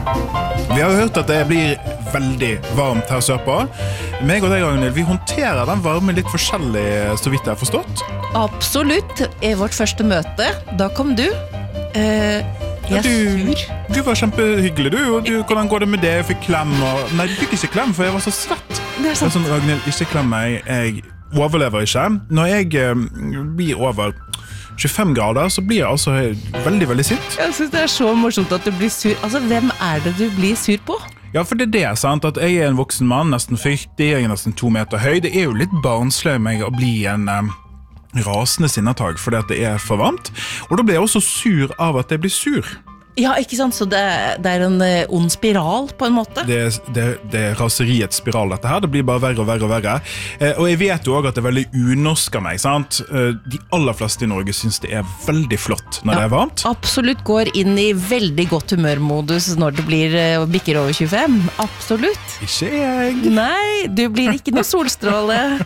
Vi har hørt at det blir veldig varmt her sørpå. Meg og deg, Ragnhild, vi håndterer den varmen litt forskjellig, så vidt jeg har forstått. Absolutt. I vårt første møte, da kom du. Jeg er sur. Du var kjempehyggelig, du. Hvordan går det med det? Jeg fikk klem. Nei, du fikk ikke klem, for jeg var så svett. Det er sant. Sånn, Ragnhild, ikke klem meg. Jeg overlever ikke. Når jeg blir over 25 grader, så blir jeg altså veldig, veldig sint. Jeg synes det er så morsomt at du blir sur. Altså, hvem er det du blir sur på? Ja, for det er det, sant? At jeg er en voksen mann, nesten 40, jeg er nesten 2 meter høy. Det er jo litt barnslig meg å bli en rasende sinnatag, fordi at det er for varmt. Og da blir jeg også sur av at jeg blir sur. Ja, ikke sant? Så det er en ond spiral på en måte. Det er raseriets spiral, dette her. Det blir bare verre og verre og verre. Og jeg vet jo også at det er veldig unorsk av meg, sant? De aller fleste i Norge synes det er veldig flott når det er varmt. Absolutt går inn i veldig godt humørmodus når det bikker over 25. Absolutt. Ikke jeg. Nei, du blir ikke noe solstråle.